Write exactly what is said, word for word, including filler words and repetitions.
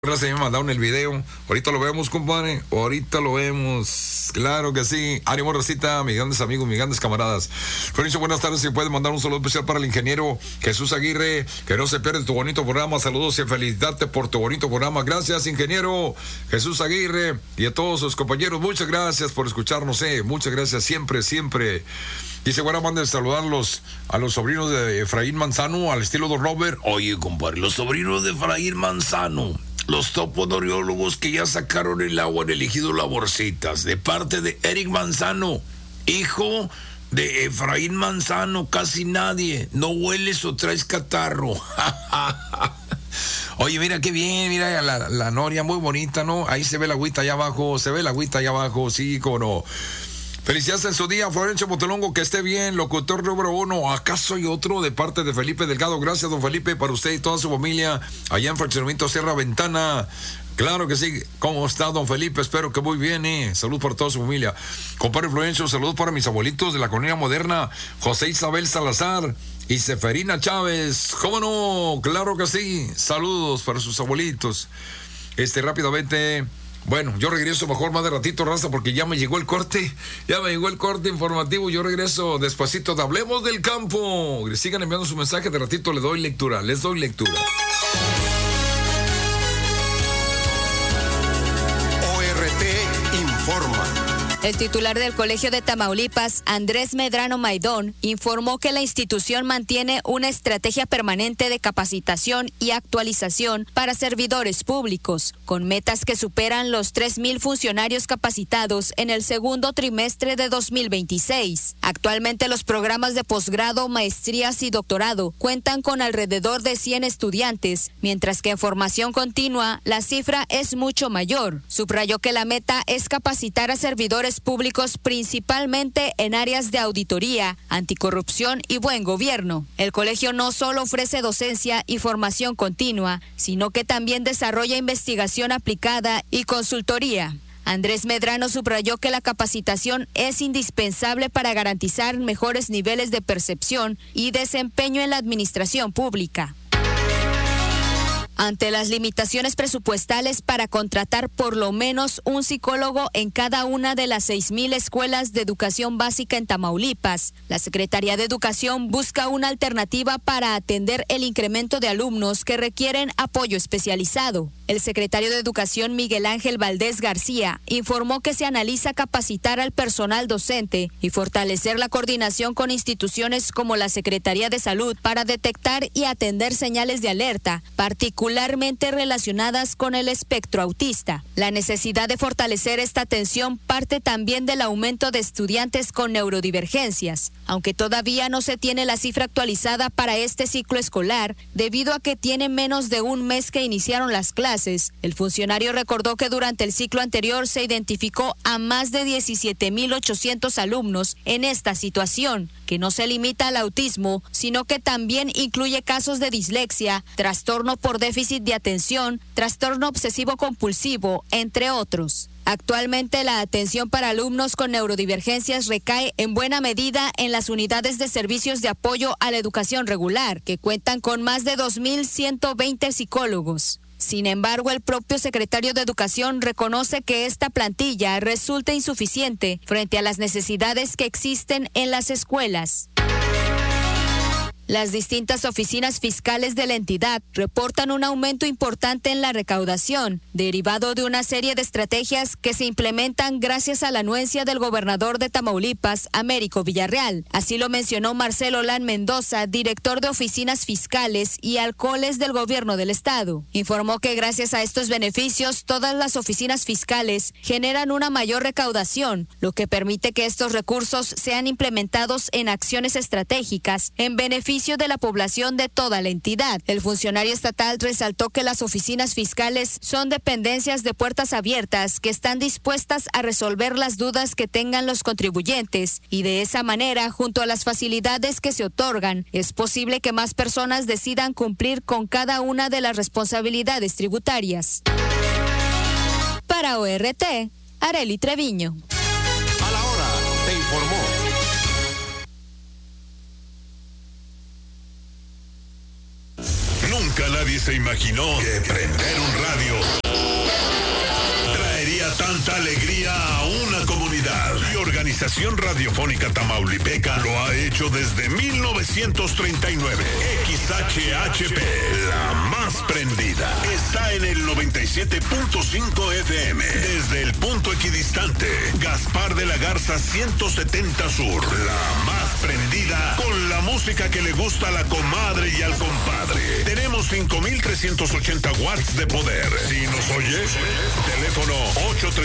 Gracias, me mandaron el video. Ahorita lo vemos, compadre. Ahorita lo vemos. Claro que sí. Ánimo, Rosita, mis grandes amigos, mis grandes camaradas. Florencio, buenas tardes. Si puedes mandar un saludo especial para el ingeniero Jesús Aguirre, que no se pierde tu bonito programa. Saludos y felicidades por tu bonito programa. Gracias, ingeniero Jesús Aguirre, y a todos sus compañeros. Muchas gracias por escucharnos. Eh. Muchas gracias siempre, siempre. Dice, bueno, manden saludarlos a los sobrinos de Efraín Manzano, al estilo de Robert. Oye, compadre, los sobrinos de Efraín Manzano, los topodoriólogos que ya sacaron el agua en el ejido Laborcitas, de parte de Eric Manzano, hijo de Efraín Manzano. Casi nadie. No hueles o traes catarro. Oye, mira qué bien, mira la, la noria, muy bonita, ¿no? Ahí se ve la agüita allá abajo, se ve la agüita allá abajo, sí, cómo no. Felicidades en su día, Florencio Montelongo, que esté bien, locutor número uno. ¿Acaso hay otro? De parte de Felipe Delgado. Gracias, don Felipe, para usted y toda su familia allá en Fraccionamiento Sierra Ventana. Claro que sí. ¿Cómo está, don Felipe? Espero que muy bien, ¿eh? Salud para toda su familia. Compadre Florencio, salud para mis abuelitos de la colonia moderna, José Isabel Salazar y Seferina Chávez. ¿Cómo no? Claro que sí. Saludos para sus abuelitos. Este, rápidamente... Bueno, yo regreso mejor más de ratito, raza, porque ya me llegó el corte, ya me llegó el corte informativo. Yo regreso despacito de Hablemos del Campo. Sigan enviando su mensaje, de ratito les doy lectura, les doy lectura. O R T informa. El titular del Colegio de Tamaulipas, Andrés Medrano Maidón, informó que la institución mantiene una estrategia permanente de capacitación y actualización para servidores públicos, con metas que superan los tres mil funcionarios capacitados en el segundo trimestre de dos mil veintiséis. Actualmente los programas de posgrado, maestrías y doctorado cuentan con alrededor de cien estudiantes, mientras que en formación continua la cifra es mucho mayor. Subrayó que la meta es capacitar a servidores públicos principalmente en áreas de auditoría, anticorrupción y buen gobierno. El colegio no solo ofrece docencia y formación continua, sino que también desarrolla investigación aplicada y consultoría. Andrés Medrano subrayó que la capacitación es indispensable para garantizar mejores niveles de percepción y desempeño en la administración pública. Ante las limitaciones presupuestales para contratar por lo menos un psicólogo en cada una de las seis mil escuelas de educación básica en Tamaulipas, la Secretaría de Educación busca una alternativa para atender el incremento de alumnos que requieren apoyo especializado. El secretario de Educación, Miguel Ángel Valdés García, informó que se analiza capacitar al personal docente y fortalecer la coordinación con instituciones como la Secretaría de Salud para detectar y atender señales de alerta, particularmente particularmente relacionadas con el espectro autista. La necesidad de fortalecer esta atención parte también del aumento de estudiantes con neurodivergencias, aunque todavía no se tiene la cifra actualizada para este ciclo escolar, debido a que tiene menos de un mes que iniciaron las clases. El funcionario recordó que durante el ciclo anterior se identificó a más de diecisiete mil ochocientos alumnos en esta situación, que no se limita al autismo, sino que también incluye casos de dislexia, trastorno por déficit de atención, trastorno obsesivo compulsivo, entre otros. Actualmente la atención para alumnos con neurodivergencias recae en buena medida en las unidades de servicios de apoyo a la educación regular, que cuentan con más de dos mil ciento veinte psicólogos. Sin embargo, el propio secretario de Educación reconoce que esta plantilla resulta insuficiente frente a las necesidades que existen en las escuelas. Las distintas oficinas fiscales de la entidad reportan un aumento importante en la recaudación, derivado de una serie de estrategias que se implementan gracias a la anuencia del gobernador de Tamaulipas, Américo Villarreal. Así lo mencionó Marcelo Lan Mendoza, director de oficinas fiscales y alcoholes del gobierno del estado. Informó que gracias a estos beneficios, todas las oficinas fiscales generan una mayor recaudación, lo que permite que estos recursos sean implementados en acciones estratégicas en beneficio de la población de toda la entidad. El funcionario estatal resaltó que las oficinas fiscales son dependencias de puertas abiertas que están dispuestas a resolver las dudas que tengan los contribuyentes, y de esa manera, junto a las facilidades que se otorgan, es posible que más personas decidan cumplir con cada una de las responsabilidades tributarias. Para O R T, Arely Treviño. A la hora, te informó. Nunca nadie se imaginó que prender un radio traería tanta alegría a una comunidad. Y Organización Radiofónica Tamaulipeca lo ha hecho desde mil novecientos treinta y nueve. X H H P, la más prendida, está en el noventa y siete punto cinco F M. Desde el punto equidistante, Gaspar de la Garza ciento setenta Sur. La más prendida con la música que le gusta a la comadre y al compadre. Tenemos cinco mil trescientos ochenta watts de poder. Si nos oyes, teléfono ocho